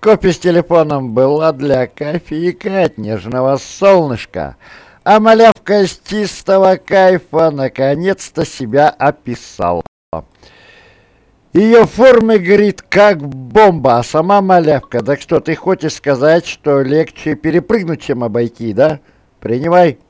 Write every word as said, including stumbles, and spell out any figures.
копия с телефоном была для кофейка от нежного солнышка, а малявка из чистого кайфа наконец-то себя описала. Ее формы, говорит, как бомба, а сама малявка. Так что, ты хочешь сказать, что легче перепрыгнуть, чем обойти, да? Принимай.